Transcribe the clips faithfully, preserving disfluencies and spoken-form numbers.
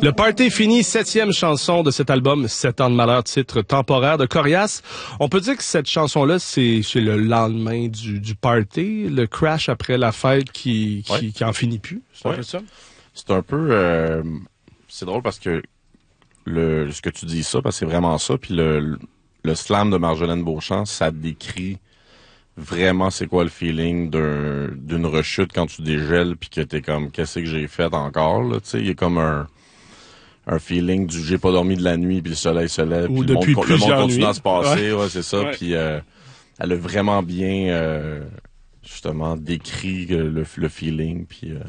Le party est fini, septième chanson de cet album, Sept ans de malheur, titre temporaire de Corias. On peut dire que cette chanson-là, c'est, c'est le lendemain du, du party, le crash après la fête qui, qui, ouais. qui en finit plus. C'est ouais. un peu ça? C'est un peu... Euh, c'est drôle parce que le ce que tu dis ça, parce que c'est vraiment ça, puis le, le slam de Marjolaine Beauchamp, ça décrit vraiment c'est quoi le feeling d'un, d'une rechute quand tu dégèles puis que t'es comme qu'est-ce que j'ai fait encore là, tu sais, il y a comme un un feeling du j'ai pas dormi de la nuit puis le soleil se lève ou puis le monde, le monde continue nuits. à se passer, ouais, ouais c'est ça, ouais. puis euh, elle a vraiment bien euh, justement décrit le, le feeling puis euh,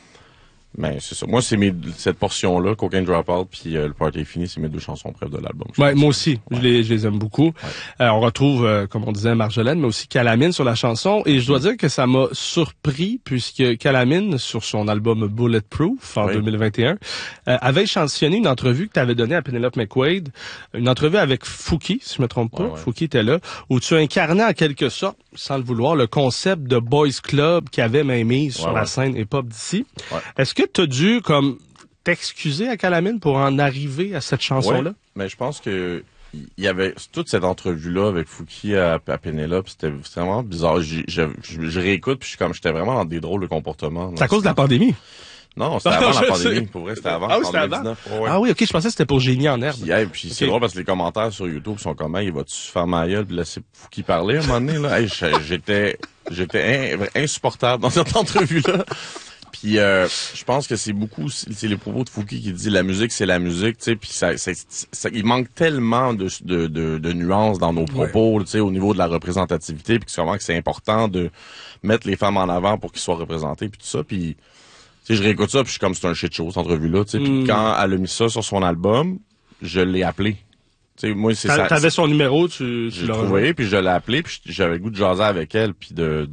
mais c'est ça. Moi, c'est mes, cette portion-là, Cocaine Dropout, puis euh, le party est fini, c'est mes deux chansons préf de l'album. Ouais, moi aussi. Ouais. Je les, je les aime beaucoup. Ouais. Euh, on retrouve, euh, comme on disait, Marjolaine, mais aussi Calamine sur la chanson. Et je dois dire que ça m'a surpris, puisque Calamine, sur son album Bulletproof, en oui. deux mille vingt et un, euh, avait échantillonné une entrevue que tu avais donnée à Penelope McQuaid, une entrevue avec Fouki, si je me trompe pas. Ouais, ouais. Fouki était là, où tu incarnais en quelque sorte, sans le vouloir, le concept de Boys Club qui avait mainmise ouais, sur ouais. la scène hip-hop d'ici. Ouais. Est-ce que tu as dû comme t'excuser à Calamine pour en arriver à cette chanson-là? Oui, mais je pense que il y avait toute cette entrevue-là avec Fouki à, à Pénélope, c'était vraiment bizarre. Je, je, je, je réécoute, puis je suis comme j'étais vraiment dans des drôles de comportements. C'est à cause de la pandémie? Non, c'était avant la pandémie. Pour vrai, c'était avant. Ah oui, c'était avant? Oh, ouais. Ah oui, ok, je pensais que c'était pour Génie en herbe. Puis, hey, puis okay. c'est drôle parce que les commentaires sur YouTube sont comme, hey, va-tu se faire ma gueule, puis laisser Fouki parler à un moment donné, là? Hey, j'étais, j'étais in, insupportable dans cette entrevue-là. Puis euh, je pense que c'est beaucoup, c'est les propos de Fouki qui dit la musique c'est la musique, tu sais, puis ça, ça, ça, il manque tellement de, de, de, de nuances dans nos propos, ouais. tu sais, au niveau de la représentativité, puis que vraiment que c'est important de mettre les femmes en avant pour qu'ils soient représentés, puis tout ça, puis tu sais, je réécoute ça, puis je suis comme c'est un shit show cette entrevue-là, tu sais, puis mm. quand elle a mis ça sur son album, je l'ai appelé. Tu sais, moi c'est ça. T'avais son numéro, tu, tu l'as trouvé, puis je l'ai appelé, puis j'avais le goût de jaser avec elle, puis de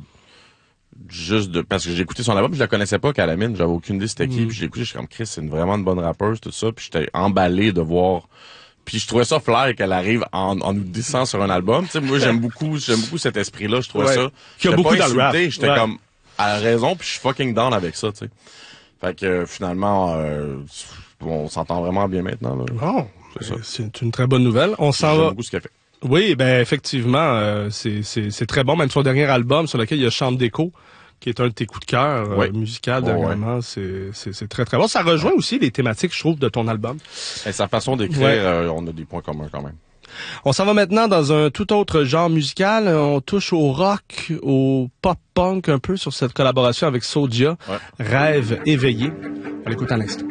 juste de parce que j'ai écouté son album, puis je la connaissais pas Calamine, j'avais aucune idée c'était qui, mm. puis j'ai écouté, je suis comme Chris, c'est une vraiment une bonne rappeuse tout ça, puis j'étais emballé de voir, puis je trouvais ça flair qu'elle arrive en, en nous descendant sur un album, tu sais, moi j'aime beaucoup j'aime beaucoup cet esprit là, je trouvais ouais. ça qui a beaucoup dans le rap, j'étais ouais. comme à la raison, puis je suis fucking down avec ça, tu sais, fait que euh, finalement euh, on s'entend vraiment bien maintenant là. Bon, c'est, ça. C'est une très bonne nouvelle, on s'en va. J'aime beaucoup ce qu'elle fait. Oui, ben effectivement, euh, c'est, c'est, c'est très bon. Même son dernier album sur lequel il y a Chambre d'écho, qui est un de tes coups de cœur euh, oui. musical oh, dernièrement, ouais. c'est, c'est, c'est très très bon. Ça rejoint aussi les thématiques, je trouve, de ton album. Et sa façon d'écrire, ouais. euh, on a des points communs quand même. On s'en va maintenant dans un tout autre genre musical. On touche au rock, au pop-punk un peu sur cette collaboration avec Soulja. Ouais. Rêve éveillé. On l'écoute à l'instant.